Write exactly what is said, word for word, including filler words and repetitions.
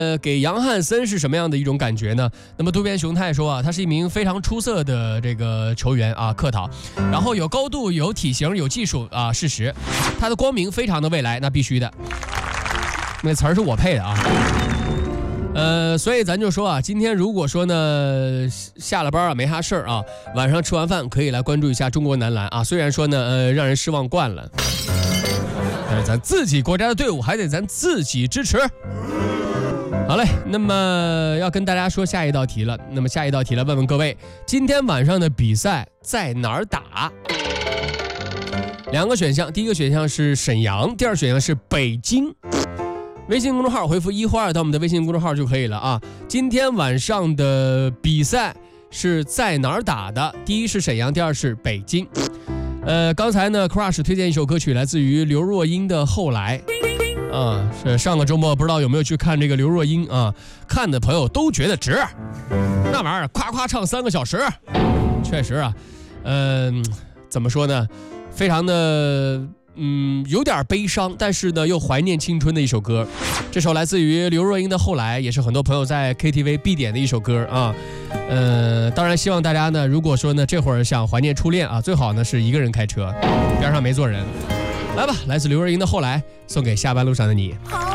呃，给杨汉森是什么样的一种感觉呢？那么渡边雄太说啊，他是一名非常出色的这个球员啊，客套，然后有高度、有体型、有技术啊，事实，他的光明非常的未来，那必须的。那词儿是我配的啊。呃，所以咱就说啊，今天如果说呢下了班啊没啥事儿啊，晚上吃完饭可以来关注一下中国男篮啊。虽然说呢，呃，让人失望惯了，但是咱自己国家的队伍还得咱自己支持。好嘞，那么要跟大家说下一道题了。那么下一道题来问问各位，今天晚上的比赛在哪儿打？两个选项，第一个选项是沈阳，第二选项是北京。微信公众号回复一或二到我们的微信公众号就可以了啊。今天晚上的比赛是在哪儿打的？第一是沈阳，第二是北京。呃，刚才呢 Crush 推荐一首歌曲，来自于刘若英的《后来》。啊，是上个周末不知道有没有去看这个刘若英啊？看的朋友都觉得值，那玩意儿夸夸唱三个小时，确实啊，嗯、呃，怎么说呢，非常的嗯有点悲伤，但是呢又怀念青春的一首歌。这首来自于刘若英的《后来》，也是很多朋友在 K T V 必点的一首歌啊。呃，当然希望大家呢，如果说呢这会儿想怀念初恋啊，最好呢是一个人开车，边上没坐人。来吧，来自刘若英的《后来》，送给下班路上的你。